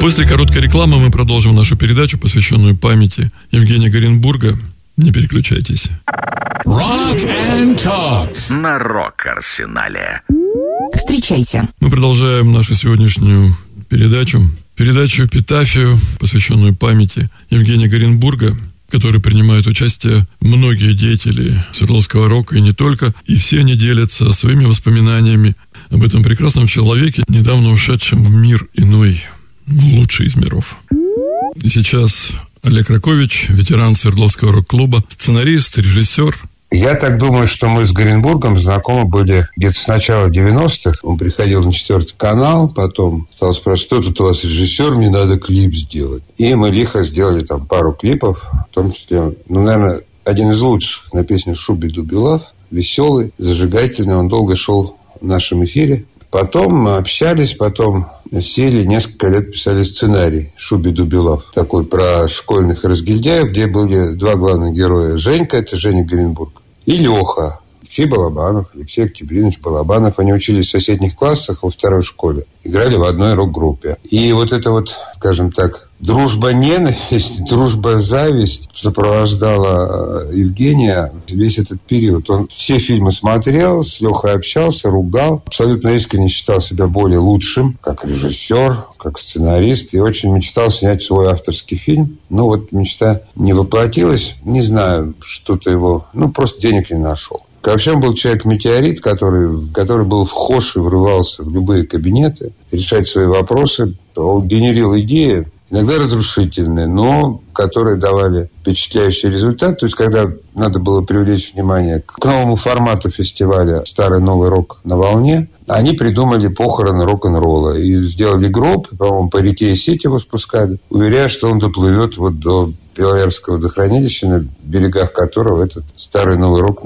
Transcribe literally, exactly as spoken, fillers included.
После короткой рекламы мы продолжим нашу передачу, посвященную памяти Евгения Горенбурга. Не переключайтесь. Rock and Talk на Рок-Арсенале. Встречайте. Мы продолжаем нашу сегодняшнюю передачу. Передачу «Эпитафию», посвященную памяти Евгения Горенбурга, в которой принимают участие многие деятели Свердловского рока и не только. И все они делятся своими воспоминаниями об этом прекрасном человеке, недавно ушедшем в мир иной, в лучший из миров. И сейчас Олег Ракович, ветеран Свердловского рок-клуба, сценарист, режиссер. Я так думаю, что мы с Горенбургом знакомы были где-то с начала девяностых. Он приходил на четвертый канал, потом стал спрашивать, что тут у вас режиссер, мне надо клип сделать. И мы лихо сделали там пару клипов, в том числе, ну, наверное, один из лучших на песню «Шуби-дуби лав», веселый, зажигательный, он долго шел в нашем эфире. Потом мы общались, потом сели, несколько лет писали сценарий «Шуби-дуби лав», такой про школьных разгильдяев, где были два главных героя. Женька, это Женя Горенбург, и Леха, Алексей Балабанов, Алексей Октябринович Балабанов. Они учились в соседних классах во второй школе, играли в одной рок-группе. И вот это вот, скажем так, дружба-ненависть, дружба-зависть сопровождала Евгения весь этот период. Он все фильмы смотрел, с Лехой общался, ругал. Абсолютно искренне считал себя более лучшим, как режиссер, как сценарист. И очень мечтал снять свой авторский фильм. Но вот мечта не воплотилась. Не знаю, что-то его... Ну, просто денег не нашел. Вообще он был человек-метеорит, который, который был вхож и врывался в любые кабинеты, решать свои вопросы. Он генерил идеи, иногда разрушительные, но которые давали впечатляющий результат. То есть, когда надо было привлечь внимание к новому формату фестиваля «Старый новый рок на волне», они придумали похороны рок-н-ролла и сделали гроб, по-моему, по реке Исить его спускали, уверяя, что он доплывет вот до Белоярского водохранилища, на берегах которого этот старый новый рок